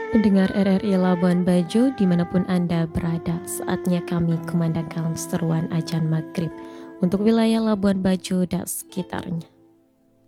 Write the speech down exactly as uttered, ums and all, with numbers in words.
Pendengar R R I Labuan Bajo dimanapun Anda berada, saatnya kami kumandangkan seruan ajan maghrib untuk wilayah Labuan Bajo dan sekitarnya.